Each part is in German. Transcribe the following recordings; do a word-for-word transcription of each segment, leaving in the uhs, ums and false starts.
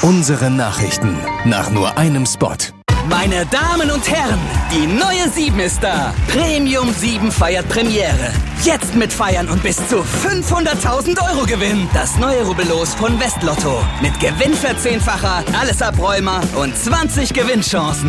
Unsere Nachrichten nach nur einem Spot. Meine Damen und Herren, die neue sieben ist da. Premium sieben feiert Premiere. Jetzt mitfeiern und bis zu fünfhunderttausend Euro gewinnen. Das neue Rubbellos von Westlotto. Mit Gewinnverzehnfacher, alles Abräumer und zwanzig Gewinnchancen.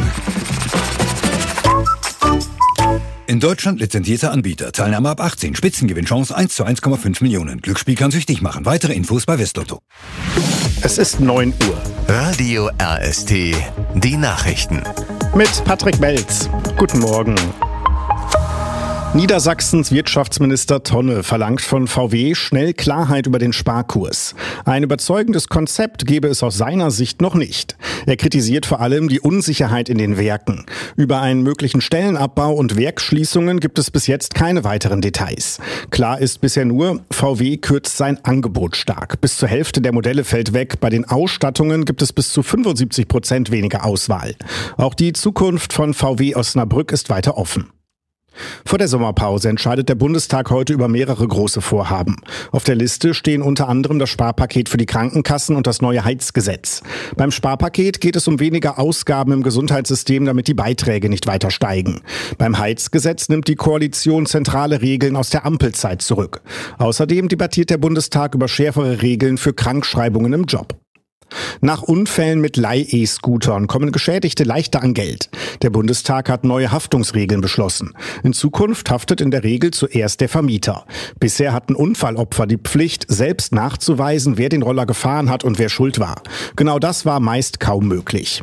In Deutschland lizenzierter Anbieter. Teilnahme ab achtzehn. Spitzengewinnchance eins zu eins Komma fünf Millionen. Glücksspiel kann süchtig machen. Weitere Infos bei Westlotto. Es ist neun Uhr. Radio R S T, die Nachrichten. Mit Patrick Melz. Guten Morgen. Niedersachsens Wirtschaftsminister Tonne verlangt von V W schnell Klarheit über den Sparkurs. Ein überzeugendes Konzept gebe es aus seiner Sicht noch nicht. Er kritisiert vor allem die Unsicherheit in den Werken. Über einen möglichen Stellenabbau und Werksschließungen gibt es bis jetzt keine weiteren Details. Klar ist bisher nur, V W kürzt sein Angebot stark. Bis zur Hälfte der Modelle fällt weg. Bei den Ausstattungen gibt es bis zu fünfundsiebzig Prozent weniger Auswahl. Auch die Zukunft von V W Osnabrück ist weiter offen. Vor der Sommerpause entscheidet der Bundestag heute über mehrere große Vorhaben. Auf der Liste stehen unter anderem das Sparpaket für die Krankenkassen und das neue Heizgesetz. Beim Sparpaket geht es um weniger Ausgaben im Gesundheitssystem, damit die Beiträge nicht weiter steigen. Beim Heizgesetz nimmt die Koalition zentrale Regeln aus der Ampelzeit zurück. Außerdem debattiert der Bundestag über schärfere Regeln für Krankschreibungen im Job. Nach Unfällen mit Leih-E-Scootern kommen Geschädigte leichter an Geld. Der Bundestag hat neue Haftungsregeln beschlossen. In Zukunft haftet in der Regel zuerst der Vermieter. Bisher hatten Unfallopfer die Pflicht, selbst nachzuweisen, wer den Roller gefahren hat und wer schuld war. Genau das war meist kaum möglich.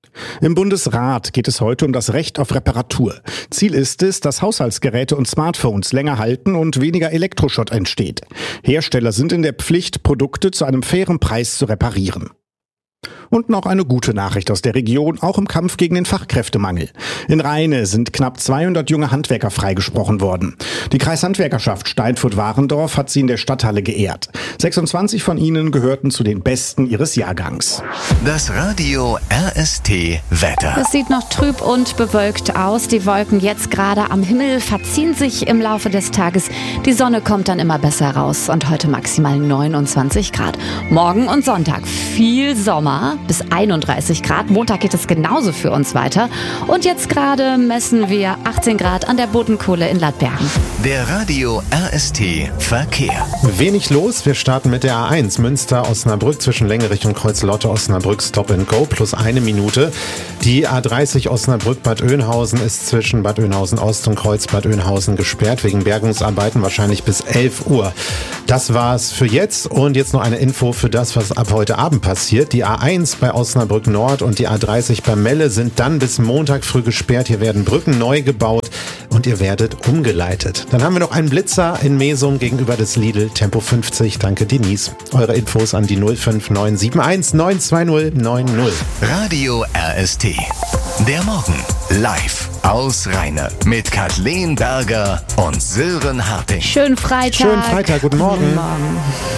Im Bundesrat geht es heute um das Recht auf Reparatur. Ziel ist es, dass Haushaltsgeräte und Smartphones länger halten und weniger Elektroschrott entsteht. Hersteller sind in der Pflicht, Produkte zu einem fairen Preis zu reparieren. Und noch eine gute Nachricht aus der Region, auch im Kampf gegen den Fachkräftemangel. In Rheine sind knapp zweihundert junge Handwerker freigesprochen worden. Die Kreishandwerkerschaft Steinfurt-Warendorf hat sie in der Stadthalle geehrt. sechsundzwanzig von ihnen gehörten zu den Besten ihres Jahrgangs. Das Radio R S T Wetter. Es sieht noch trüb und bewölkt aus. Die Wolken jetzt gerade am Himmel verziehen sich im Laufe des Tages. Die Sonne kommt dann immer besser raus und heute maximal neunundzwanzig Grad. Morgen und Sonntag viel Sommer bis einunddreißig Grad. Montag geht es genauso für uns weiter. Und jetzt gerade messen wir achtzehn Grad an der Bodenkohle in Ladbergen. Der Radio R S T Verkehr. Wenig los. Wir starten mit der A eins Münster Osnabrück zwischen Längerich und Kreuz-Lotte Osnabrück Stop and Go plus eine Minute. Die A dreißig Osnabrück Bad Oeynhausen ist zwischen Bad Oeynhausen Ost und Kreuz Bad Oeynhausen gesperrt wegen Bergungsarbeiten, wahrscheinlich bis elf Uhr. Das war's für jetzt und jetzt noch eine Info für das, was ab heute Abend passiert. Die A eins bei Osnabrück Nord und die A dreißig bei Melle sind dann bis Montag früh gesperrt. Hier werden Brücken neu gebaut und ihr werdet umgeleitet. Dann haben wir noch einen Blitzer in Mesum gegenüber des Lidl Tempo fünfzig. Danke Denise. Eure Infos an die null fünf neun sieben eins neun zwei null neun null. Radio R S T. Der Morgen live aus Rheine mit Kathleen Berger und Sören Harting. Schönen Freitag. Schönen Freitag, guten Morgen. Guten Morgen.